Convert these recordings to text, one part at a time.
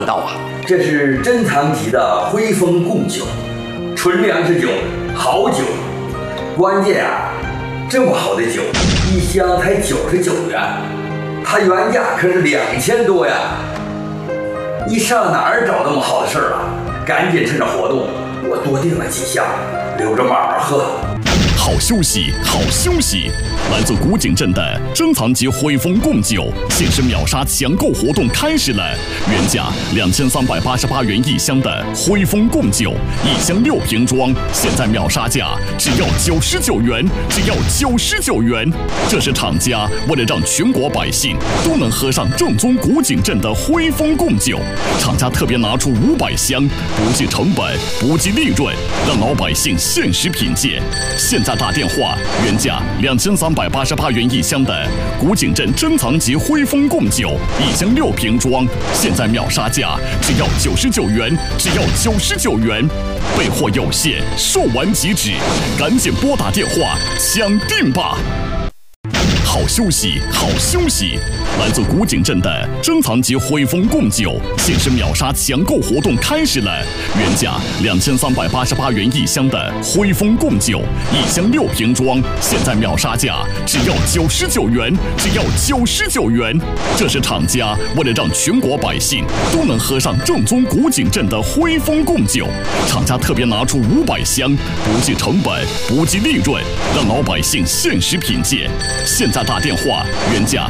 道啊，这是珍藏级的徽丰贡酒，纯粮食酒，好酒。关键啊，这么好的酒，一箱才99元，它原价可是2000多呀！你上哪儿找那么好的事儿啊？赶紧趁着活动，我多订了几箱，留着慢慢喝。 好休息，好休息！来自古井镇的珍藏级徽丰贡酒限时秒杀抢购活动开始了，原价2388元一箱的徽丰贡酒，一箱6瓶装，现在秒杀价只要99元，只要99元。这是厂家为了让全国百姓都能喝上正宗古井镇的徽丰贡酒，厂家特别拿出500箱，不计成本，不计利润，让老百姓限时品鉴。现在打电话，原价2388元一箱的古井镇珍藏级徽丰贡酒，一箱6瓶装，现在秒杀价只要99元，只要99元。备货有限，售完即止，赶紧拨打电话抢订吧！好休息，好休息！来自古井镇的珍藏级徽丰贡酒限时秒杀抢购活动开始了，原价2388元一箱的徽丰贡酒，一箱6瓶装，现在秒杀价只要99元，只要99元。这是厂家为了让全国百姓都能喝上正宗古井镇的徽丰贡酒，厂家特别拿出500箱，不计成本，不计利润，让老百姓限时品鉴。现在打电话，原价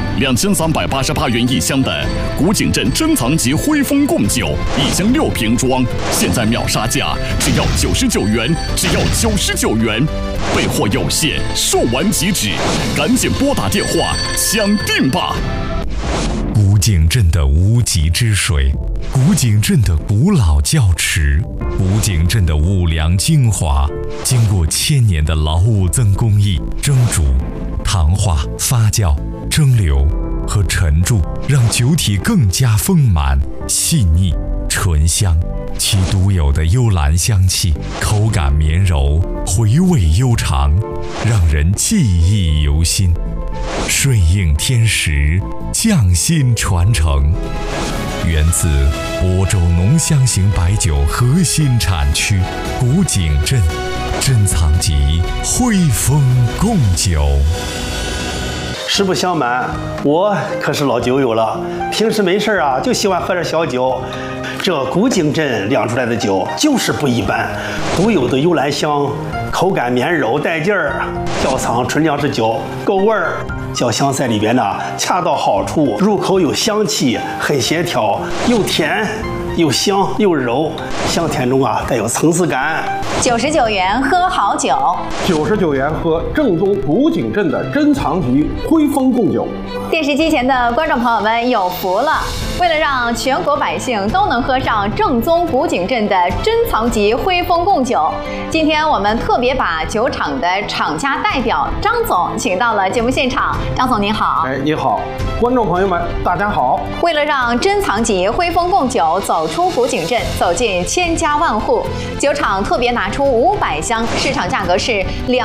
2388元一箱的古井镇珍藏级徽丰贡酒，一箱6瓶装，现在秒杀价只要99元，只要99元。备货有限，售完即止，赶紧拨打电话抢订吧！ 古井镇的无极之水，古井镇的古老窖池，古井镇的五粮精华，经过1000年的老五增工艺蒸煮、糖化、发酵、蒸馏和沉铸，让酒体更加丰满、细腻、醇香。其独有的幽兰香气，口感绵柔，回味悠长，让人记忆犹新。顺应天时，匠心传承，源自亳州浓香型白酒核心产区古井镇珍藏级徽丰贡酒。 实不相瞒，我可是老酒友了，平时没事啊就喜欢喝点小酒。这古井镇酿出来的酒就是不一般，独有的幽兰香，口感绵柔带劲儿，窖藏纯粮食酒够味儿。酒香在里边呢恰到好处，入口有香气，很协调，又甜又香又柔，香甜中啊带有层次感。 99元喝好酒 ，99元喝正宗古井镇的珍藏级徽丰贡酒。 电视机前的观众朋友们有福了！为了让全国百姓都能喝上正宗古井镇的珍藏级徽丰贡酒，今天我们特别把酒厂的厂家代表张总请到了节目现场。张总您好。 你好，观众朋友们大家好。 为了让珍藏级徽丰贡酒走出古井镇，走进千家万户，酒厂特别拿出500箱，市场价格是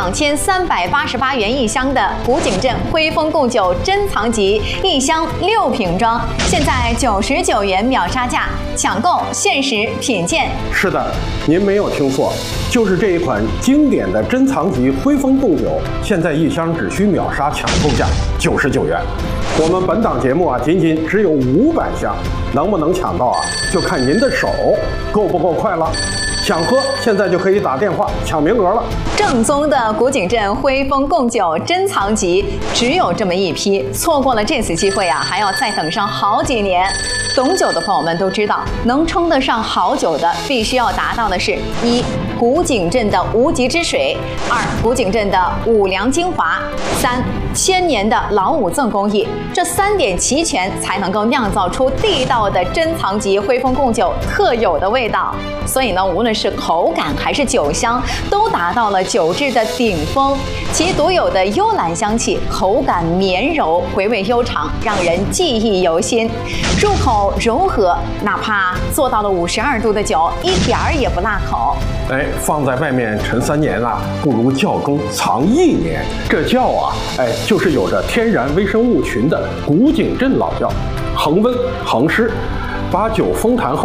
2388元一箱的古井镇徽丰贡酒珍藏级，一箱6瓶装，现在99元秒杀价，抢购限时品鉴。 是的，您没有听错，就是这一款经典的珍藏级徽丰贡酒，现在一箱只需秒杀抢购价99元。我们本档节目啊，仅仅只有500箱，能不能抢到啊，就看您的手够不够快了。想喝，现在就可以打电话抢名额了。 正宗的古井镇徽丰贡酒珍藏级只有这么一批，错过了这次机会啊，还要再等上好几年。懂酒的朋友们都知道，能称得上好酒的，必须要达到的是1. 古井镇的无极之水，2. 古井镇的五粮精华，3. 1000年的老五赠工艺，这3点齐全，才能够酿造出地道的珍藏级徽丰贡酒特有的味道。所以呢，无论是口感还是酒香，都达到了酒质的顶峰。其独有的幽兰香气，口感绵柔，回味悠长，让人记忆犹新。入口柔和，哪怕做到了52度的酒，一点儿也不辣口。 放在外面陈3年啊，不如窖中藏1年。这窖啊，就是有着天然微生物群的古井镇老窖，恒温恒湿， 把酒封坛后